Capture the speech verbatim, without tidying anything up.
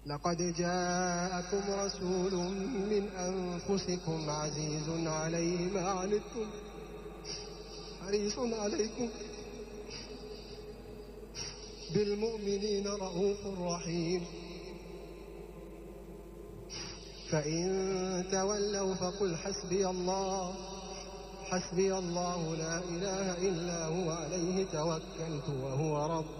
لقد جاءكم رسول من أنفسكم عزيز عليه ما عنتم حريص عليكم بالمؤمنين رؤوف رحيم. فإن تولوا فقل حسبي الله حسبي الله لا إله إلا هو عليه توكلت وهو رب